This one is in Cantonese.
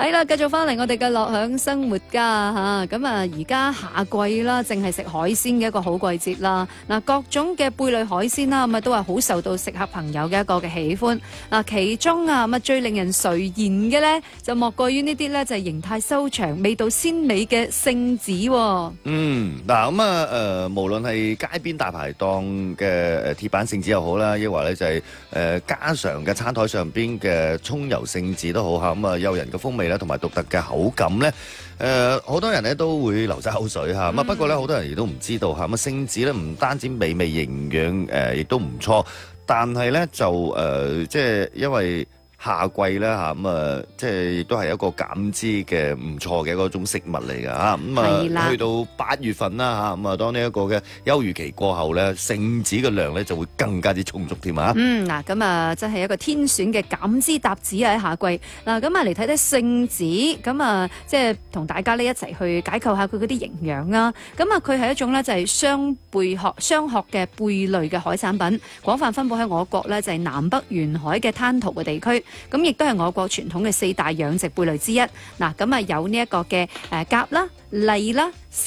係啦，繼續翻嚟我哋嘅樂享生活家吓，咁而家夏季啦，淨係食海鮮嘅一個好季節啦。嗱，各種嘅貝類海鮮啦，咁都係好受到食客朋友嘅一個嘅喜歡。嗱，其中最令人垂涎嘅咧，就莫過於呢啲咧，就係形態修長、味道鮮美嘅聖子。 無論係街邊大排檔嘅鐵板聖子又好啦，抑或咧就係家常嘅餐台上邊嘅葱油聖子都好嚇，誘人嘅風味啦，同埋獨特嘅口感咧，好多人咧都會流晒口水嚇。不過咧，好多人亦都唔知道嚇，聖子咧唔單止美味營養，亦都唔錯，但係咧就即係因為夏季咧嚇，即係亦都係一個減脂嘅唔錯嘅嗰種食物嚟㗎嚇。去到8月份啦嚇，當呢一個嘅休漁期過後咧，聖子嘅量咧就會更加之充足添啊。 真係一個天選嘅減脂搭子喺夏季。嚟睇睇聖子，即係同大家呢一齊去解構下佢嗰啲營養啊。佢係一種咧就係雙殼嘅貝類嘅海產品，廣泛分佈喺我國咧就係南北沿海嘅灘塗嘅地區。咁亦都係我國傳統嘅4大養殖貝類之一。有呢一個嘅蛤啦、麗啦、